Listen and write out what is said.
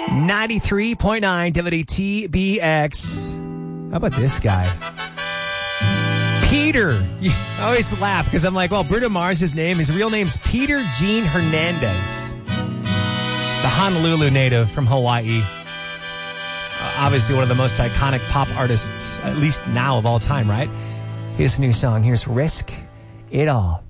93.9 WTBX. How about this guy? Peter. I always laugh because I'm like, well, Bruno Mars, his real name's Peter Gene Hernandez. The Honolulu native from Hawaii. Obviously one of the most iconic pop artists, at least now of all time, right? His new song, here's Risk It All.